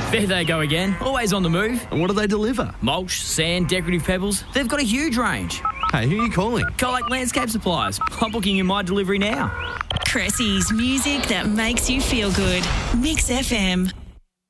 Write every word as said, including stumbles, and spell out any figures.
There they go again, always on the move. And what do they deliver? Mulch, sand, decorative pebbles. They've got a huge range. Hey, who are you calling? Colac Landscape Supplies. I'm booking you my delivery now. Cressy's music that makes you feel good. Mix F M.